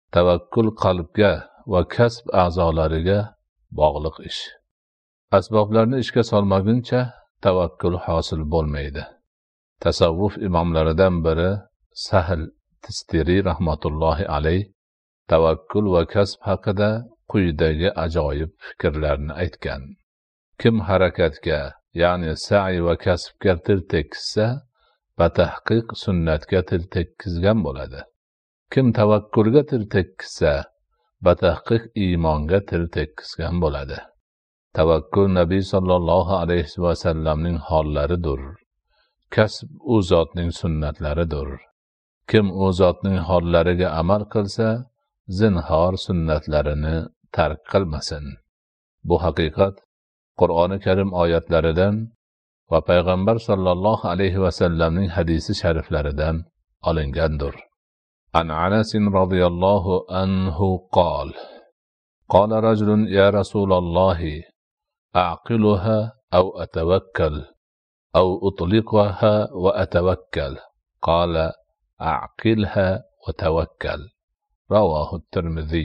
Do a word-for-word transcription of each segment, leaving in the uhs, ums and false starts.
Tavakkul qalbga va kasb a'zolariga bog'liq ish. Asboblarni ishga solmaguncha tavakkul hosil bo'lmaydi. Tasavvuf imomlaridan biri Sahl Tustari rahmatullohi alayh tavakkul va kasb haqida quyidagi ajoyib fikrlarni aytgan. Kim harakatga, ya'ni sa'i va kasbga til tekkizsa, batahqiq sunnatga til tekkizgan bo'ladi. Kim tavakkulga til tekkizsa, batahqiq iymonga til tekkizgan bo'ladi. Tavakkul Nabiy sallallohu alayhi va sallamning hollaridir. Kasb u zotning sunnatlaridir. Kim u zotning hollariga amal qilsa, zinhor sunnatlarini tark qilmasin. Bu haqiqat Qur'oni Karim oyatlaridan va payg'ambar sallallohu alayhi va sallamning hadisi shariflaridan olingandir. An Anas radhiyallohu anhu qol: Qala rajulun ya Rasululloh, a'qiluha aw atawakkal aw utliqaha wa atawakkal. Qala a'qilha wa tawakkal. Rawahu at-Tirmidhi.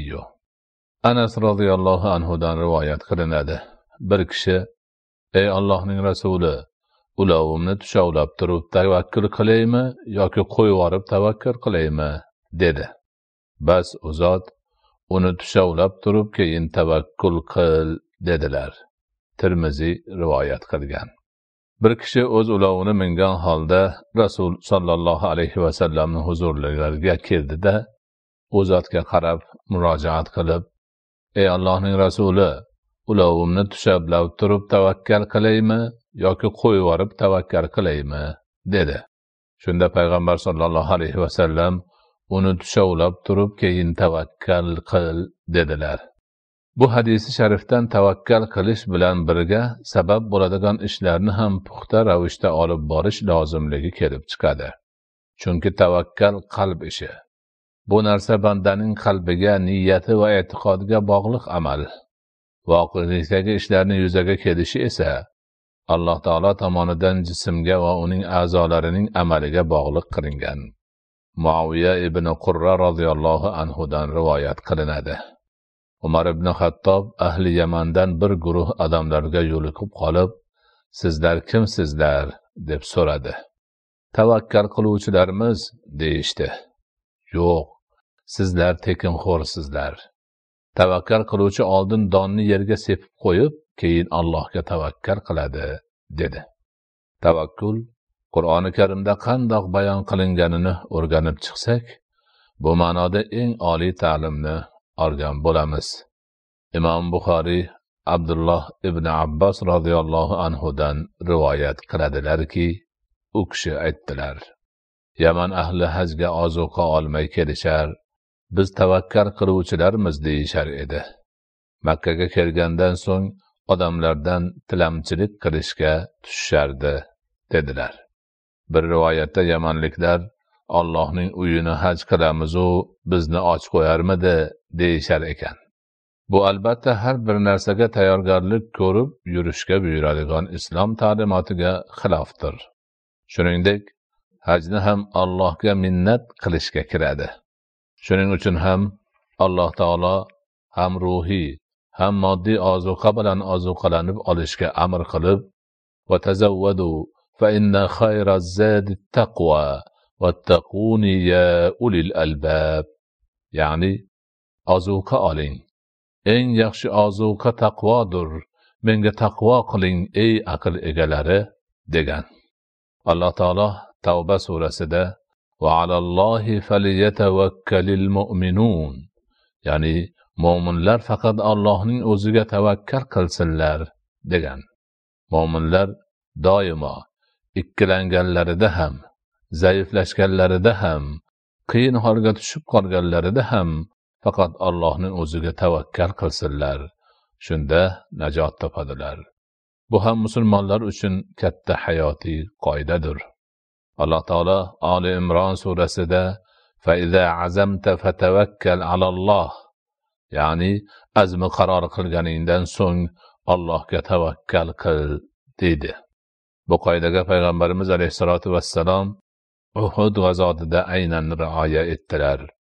Anas radhiyallohu anhu dan rivoyat qilinadi. Bir kishi: "Ey Allohning rasuli, ulovimni tushovlab turib tavakkul qilaymi yoki qo'yib yorib tavakkul qilaymi?" dedi. Bas u zot uni tushovlab turib keyin tavakkul qil dedilar. Tirmizi rivoyat qilgan. Bir kishi o'z ulovini mingan holda Rasul sallallohu alayhi va sallamning huzurlariga kirdi-da, u zotga qarab murojaat qilib: "Ey Allohning rasuli, ulovimni tushovlab turib tavakkal qilaymi yoki qo'yib yorib tavakkal qilaymi?" dedi. Shunda payg'ambar sallallohu alayhi va sallam uni tushovlab turib keyin tavakkal qil dedilar. Bu hadisi sharifdan tavakkal qilish bilan birga sabab bo'ladigan ishlarni ham puxta ravishda olib borish lozimligi kelib chiqadi. Chunki tavakkal qalb ishi. Bu narsa bandaning qalbiga, niyati va e'tiqodiga bog'liq amal. Voqelikdagi ishlarning yuzaga kelishi esa Alloh taolo tomonidan jismga va uning a'zolarining amaliga bog'liq qilingan. Muaviya ibn Qurra radhiyallohu anhu dan rivoyat qilinadi. Umar ibn Xattob ahli Yamandan bir guruh odamlarga yo'liqib qolib, "Sizlar kimsizlar?" deb so'radi. "Tavakkal qiluvchilarmiz" deyishdi. "Yo'q, sizlar tekinxo'rsizlar. Tavakkal qiluvchi oldin donni yerga sepib qo'yib, keyin Allohga tavakkal qiladi" dedi. Tavakkul Qur'oni Karimda qandoq bayon qilinganini o'rganib chiqsak, bu ma'noda eng oliy ta'limni olgan bo'lamiz. Imom Buxoriy Abdulloh ibn Abbos radhiyallohu anhu dan rivoyat qiladilarki, u kishi aytdilar: "Yaman ahli hajga ozuqa olmay kelishar, biz tavakkal qiluvchilarmiz deyishar edi. Makkaga kelgandan so'ng odamlardan tilamchilik qilishga tushishardi" dedilar. Bir rivoyatda yamanliklar Allohning uyini haj qilamiz-u, bizni och qo'yarmidi deyishar ekan. Bu albatta har bir narsaga tayyorgarlik ko'rib yurishga buyuradigan islom ta'limotiga xilofdir. Shuningdek, hajni ham Allohga minnat qilishga kiradi. Shuning uchun ham Alloh taolo ham ruhiy, ham moddiy ozuqa bilan ozuqalanib olishga amr qilib: "Va tazawwadu fa inna khayraz zadi taqwa wattaquni ya ulil albab." Ya'ni ozuqa oling. Eng yaxshi ozuqa taqvodir. Menga taqvo qiling ey aql egalari degan. Alloh taolo Tavba surasida "Va alallohi falyatawakkalul mu'minun", ya'ni mu'minlar faqat Allohning o'ziga tavakkal qilsinlar degan. Mu'minlar doimo ikkilanganlarida ham, zaiflashganlarida ham, qiyin holga tushib qolganlarida ham faqat Allohning o'ziga tavakkal qilsinlar. Shunda najot topadilar. Bu ham musulmonlar uchun katta hayotiy qoidadir. Alloh taolo Ali Imron surasida "Fa iza azamta fatawakkal alalloh", ya'ni azmi qaror qilganingdan so'ng Allohga tavakkal qil dedi. Bu qoidaga payg'ambarimiz alayhisolatu vassalom Uhud g'azotida aynan rioya etdilar.